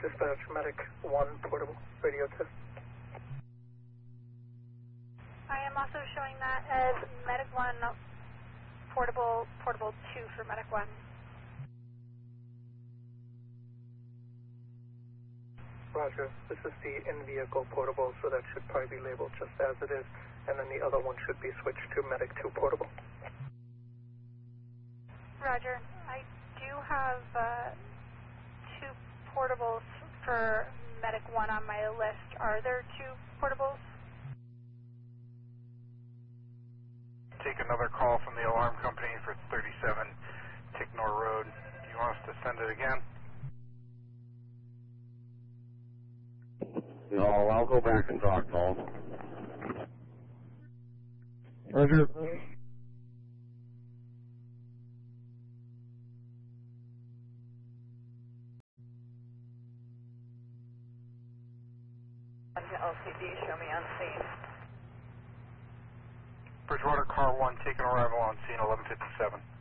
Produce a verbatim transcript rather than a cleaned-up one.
Dispatch, Medic one portable radio test. I am also showing that as Medic one portable, portable two for Medic one. Roger, this is the in-vehicle portable, so that should probably be labeled just as it is, and then the other one should be switched to Medic two portable. Roger, I do have uh, two portables for Medic one on my list. Are there two portables? Take another call from the alarm company for thirty-seven Ticknor Road. Do you want us to send it again? No, I'll go back and talk to him. Roger. L C D, show me on scene. Bridgewater Car one, taking arrival on scene eleven fifty-seven.